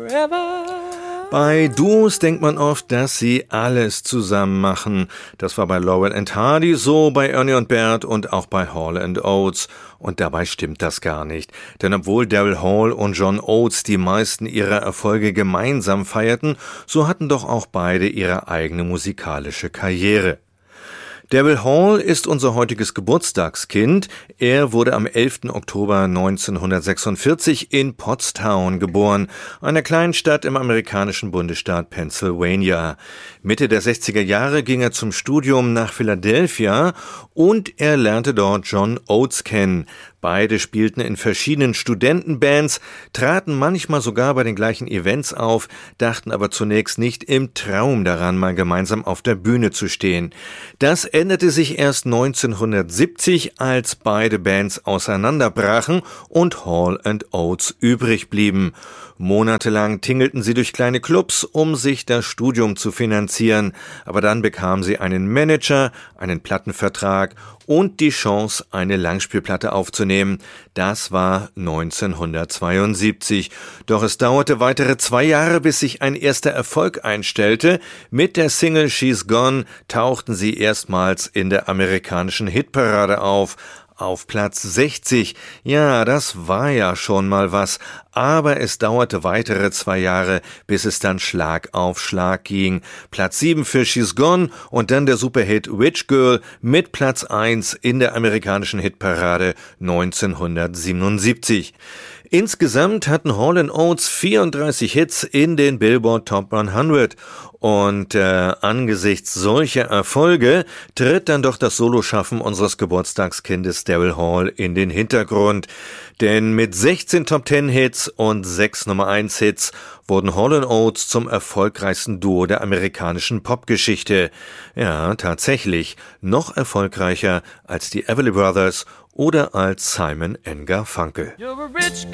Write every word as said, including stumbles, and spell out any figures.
forever. Bei Duos denkt man oft, dass sie alles zusammen machen. Das war bei Laurel and Hardy so, bei Ernie und Bert und auch bei Hall and Oates. Und dabei stimmt das gar nicht. Denn obwohl Daryl Hall und John Oates die meisten ihrer Erfolge gemeinsam feierten, so hatten doch auch beide ihre eigene musikalische Karriere. Daryl Hall ist unser heutiges Geburtstagskind. Er wurde am elften Oktober neunzehnhundertsechsundvierzig in Pottstown geboren, einer kleinen Stadt im amerikanischen Bundesstaat Pennsylvania. Mitte der sechziger Jahre ging er zum Studium nach Philadelphia und er lernte dort John Oates kennen. Beide spielten in verschiedenen Studentenbands, traten manchmal sogar bei den gleichen Events auf, dachten aber zunächst nicht im Traum daran, mal gemeinsam auf der Bühne zu stehen. Das änderte sich erst neunzehnhundertsiebzig, als beide Bands auseinanderbrachen und Hall and Oates übrig blieben. Monatelang tingelten sie durch kleine Clubs, um sich das Studium zu finanzieren. Aber dann bekamen sie einen Manager, einen Plattenvertrag und die Chance, eine Langspielplatte aufzunehmen. Das war neunzehnhundertzweiundsiebzig. Doch es dauerte weitere zwei Jahre, bis sich ein erster Erfolg einstellte. Mit der Single She's Gone tauchten sie erstmals in der amerikanischen Hitparade auf. Auf Platz sechzig. Ja, das war ja schon mal was. Aber es dauerte weitere zwei Jahre, bis es dann Schlag auf Schlag ging. Platz sieben für She's Gone und dann der Superhit Witch Girl mit Platz eins in der amerikanischen Hitparade neunzehnhundertsiebenundsiebzig. Insgesamt hatten Hall and Oates vierunddreißig Hits in den Billboard Top hundert. Und äh, angesichts solcher Erfolge tritt dann doch das Soloschaffen unseres Geburtstagskindes Daryl Hall in den Hintergrund. Denn mit sechzehn Top Ten Hits und sechs Nummer eins Hits wurden Hall and Oates zum erfolgreichsten Duo der amerikanischen Popgeschichte. Ja, tatsächlich, noch erfolgreicher als die Everly Brothers oder als Simon and Garfunkel.